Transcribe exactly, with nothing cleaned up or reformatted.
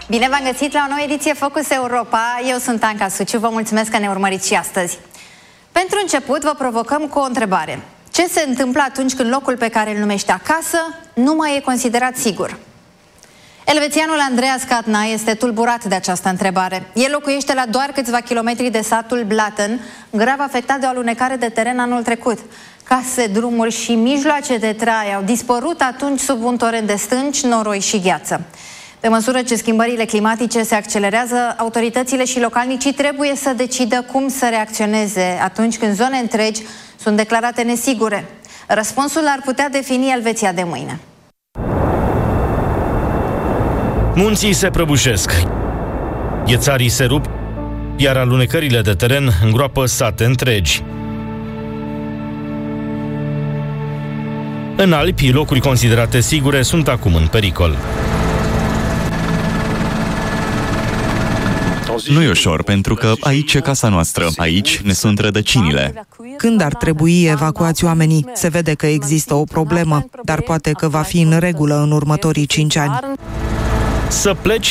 Bine v-am găsit la o nouă ediție Focus Europa. Eu sunt Anca Suciu, vă mulțumesc că ne urmăriți și astăzi. Pentru început vă provocăm cu o întrebare. Ce se întâmplă atunci când locul pe care îl numește acasă nu mai e considerat sigur? Elvețianul Andreas Catna este tulburat de această întrebare. El locuiește la doar câțiva kilometri de satul Blatten, grav afectat de o alunecare de teren anul trecut. Case, drumuri și mijloace de trai au dispărut atunci sub un torent de stânci, noroi și gheață. Pe măsură ce schimbările climatice se accelerează, autoritățile și localnicii trebuie să decidă cum să reacționeze atunci când zone întregi sunt declarate nesigure. Răspunsul ar putea defini Elveția de mâine. Munții se prăbușesc, ghețarii se rup, iar alunecările de teren îngroapă sate întregi. În Alpi, locuri considerate sigure sunt acum în pericol. Nu e ușor, pentru că aici e casa noastră, aici ne sunt rădăcinile. Când ar trebui evacuați oamenii? Se vede că există o problemă, dar poate că va fi în regulă în următorii cinci ani. Să pleci